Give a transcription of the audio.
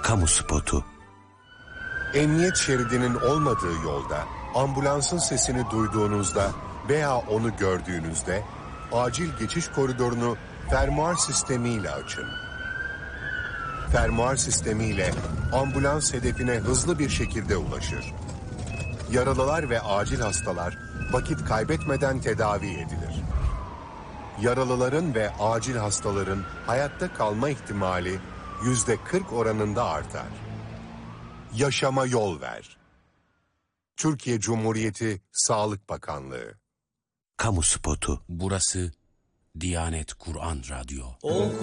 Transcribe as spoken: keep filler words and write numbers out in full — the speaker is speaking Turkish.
Kamu spotu. Emniyet şeridinin olmadığı yolda ambulansın sesini duyduğunuzda veya onu gördüğünüzde acil geçiş koridorunu fermuar sistemiyle açın. Fermuar sistemiyle ambulans hedefine hızlı bir şekilde ulaşır. Yaralılar ve acil hastalar vakit kaybetmeden tedavi edilir. Yaralıların ve acil hastaların hayatta kalma ihtimali yüzde kırk oranında artar. Yaşama yol ver. Türkiye Cumhuriyeti Sağlık Bakanlığı. Kamu spotu. Burası Diyanet Kur'an Radyo. Oku